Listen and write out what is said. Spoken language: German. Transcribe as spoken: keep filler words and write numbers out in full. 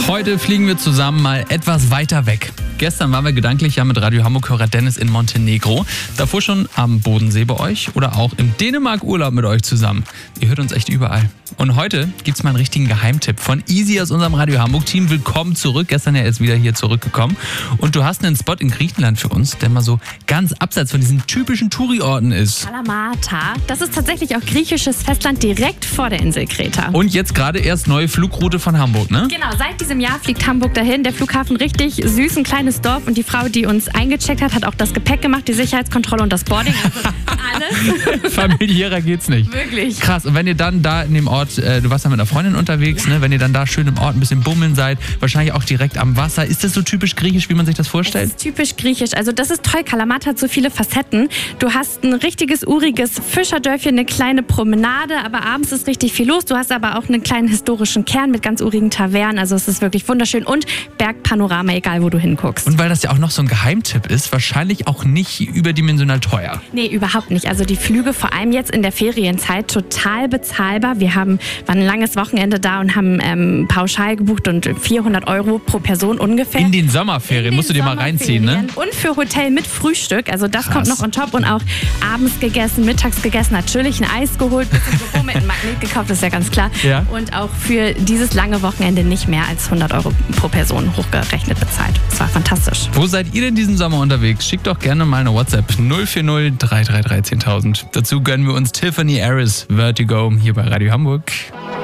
Heute fliegen wir zusammen mal etwas weiter weg. Gestern waren wir gedanklich ja mit Radio Hamburg-Hörer Dennis in Montenegro. Davor schon am Bodensee bei euch oder auch im Dänemark-Urlaub mit euch zusammen. Ihr hört uns echt überall. Und heute gibt's mal einen richtigen Geheimtipp von Easy aus unserem Radio Hamburg-Team. Willkommen zurück. Gestern ja erst wieder hier zurückgekommen. Und du hast einen Spot in Griechenland für uns, der mal so ganz abseits von diesen typischen Touri-Orten ist. Kalamata. Das ist tatsächlich auch griechisches Festland direkt vor der Insel Kreta. Und jetzt gerade erst neue Flugroute von Hamburg, ne? Genau, seit diesem Jahr fliegt Hamburg dahin. Der Flughafen richtig süß, ein kleines Dorf. Und die Frau, die uns eingecheckt hat, hat auch das Gepäck gemacht, die Sicherheitskontrolle und das Boarding. Also alles. Familiärer geht's nicht. Wirklich. Krass. Und wenn ihr dann da in dem Ort, äh, du warst ja mit einer Freundin unterwegs, ja. ne? Wenn ihr dann da schön im Ort ein bisschen bummeln seid, wahrscheinlich auch direkt am Wasser. Ist das so typisch griechisch, wie man sich das vorstellt? Das ist typisch griechisch. Also das ist toll. Kalamata hat so viele Facetten. Du hast ein richtiges, uriges Fischerdörfchen, eine kleine Promenade, aber abends ist richtig viel los. Du hast aber auch einen kleinen historischen Kern mit ganz urigen Tavernen. Also es ist wirklich wunderschön und Bergpanorama, egal wo du hinguckst. Und weil das ja auch noch so ein Geheimtipp ist, wahrscheinlich auch nicht überdimensional teuer. Nee, überhaupt nicht. Also die Flüge, vor allem jetzt in der Ferienzeit, total bezahlbar. Wir haben, waren ein langes Wochenende da und haben ähm, pauschal gebucht und vierhundert Euro pro Person ungefähr. In den Sommerferien, in den musst du dir mal reinziehen, ne? Und für Hotel mit Frühstück, also das Krass. kommt noch on top. Und auch abends gegessen, mittags gegessen, natürlich ein Eis geholt, bisschen Büro mit einem Magnet gekauft, das ist ja ganz klar. Ja. Und auch für dieses lange Wochenende nicht mehr als hundert Euro pro Person hochgerechnet bezahlt. Das war fantastisch. Wo seid ihr denn diesen Sommer unterwegs? Schickt doch gerne mal eine WhatsApp null vier null drei drei drei zehntausend. Dazu gönnen wir uns Tiffany Harris, Vertigo, hier bei Radio Hamburg.